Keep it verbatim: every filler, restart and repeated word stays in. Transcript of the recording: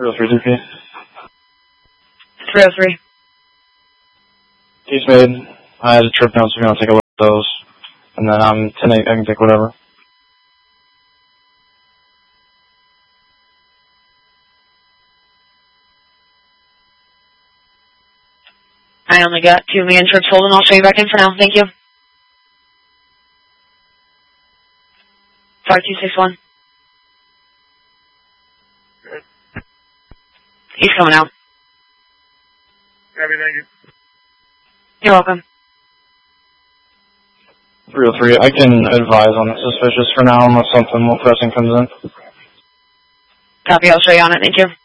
three oh three D P. three oh three. He's made. I had a trip note, so we're going to take a look at those. And then I'm ten eight, I can take whatever. I only got two man trips holding. I'll show you back in for now. Thank you. five two six one. He's coming out. Happy, thank you. You're welcome. three oh three, I can advise on the suspicious for now unless something more pressing comes in. Copy, I'll show you on it. Thank you.